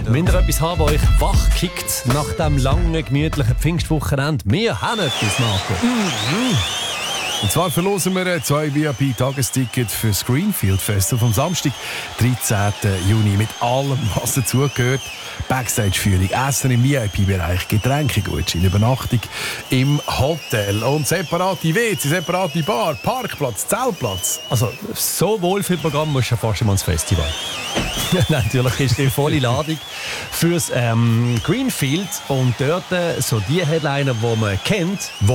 Wenn ihr etwas habt, das euch wachkickt nach dem langen, gemütlichen Pfingstwochenende, wir haben etwas, Marco. Und zwar verlosen wir 2 VIP-Tagestickets für das Greenfield Festival vom Samstag, 13. Juni. Mit allem, was dazugehört. Backstage-Führung, Essen im VIP-Bereich, Getränkegutschein, Übernachtung im Hotel und separate WC, separate Bar, Parkplatz, Zeltplatz. Also, so Wohlfühlprogramm musst du ja fast immer ans Festival. Natürlich ist die volle Ladung fürs Greenfield und dort so die Headliner, die man kennt, die